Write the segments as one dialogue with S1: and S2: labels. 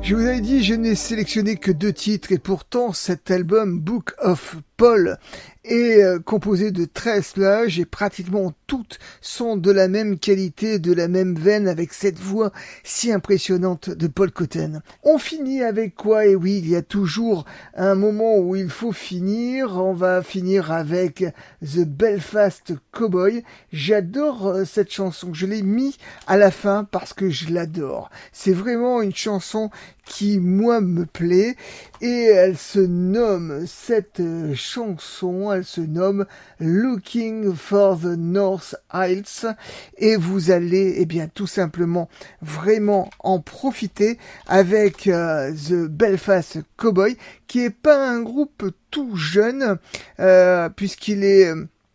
S1: Je vous avais dit, je n'ai sélectionné que 2 titres et pourtant cet album Book of Paul est composé de 13 plages et pratiquement toutes sont de la même qualité, de la même veine avec cette voix si impressionnante de Paul Cotton. On finit avec quoi? Et oui, il y a toujours un moment où il faut finir. On va finir avec The Belfast Cowboy. J'adore cette chanson. Je l'ai mis à la fin parce que je l'adore. C'est vraiment une chanson qui, moi, me plaît. Et elle se nomme, cette chanson, elle se nomme Looking for the North Heights. Et vous allez, eh bien, tout simplement, vraiment en profiter avec The Belfast Cowboy, qui est pas un groupe tout jeune, puisqu'il est...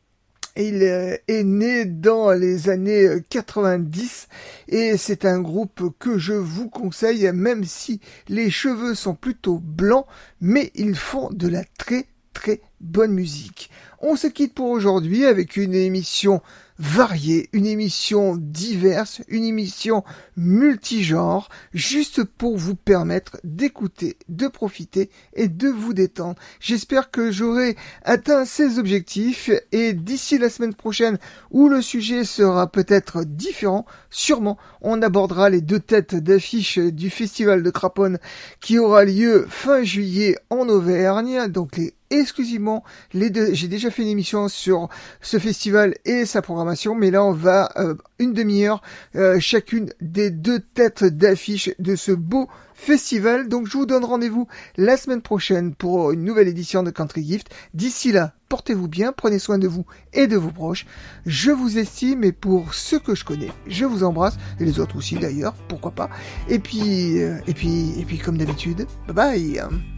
S1: Il est né dans les années 90 et c'est un groupe que je vous conseille, même si les cheveux sont plutôt blancs, mais ils font de la très très bonne musique. On se quitte pour aujourd'hui avec une émission variée, une émission diverse, une émission multigenre, juste pour vous permettre d'écouter, de profiter et de vous détendre. J'espère que j'aurai atteint ces objectifs et d'ici la semaine prochaine où le sujet sera peut-être différent, sûrement on abordera les 2 têtes d'affiche du festival de Craponne qui aura lieu fin juillet en Auvergne, donc exclusivement les 2. J'ai déjà fait une émission sur ce festival et sa programmation, mais là on va une demi-heure chacune des 2 têtes d'affiche de ce beau festival. Donc je vous donne rendez-vous la semaine prochaine pour une nouvelle édition de Country Gift. D'ici là, portez-vous bien, prenez soin de vous et de vos proches. Je vous estime et pour ceux que je connais, je vous embrasse et les autres aussi d'ailleurs, pourquoi pas. Et puis comme d'habitude, bye bye.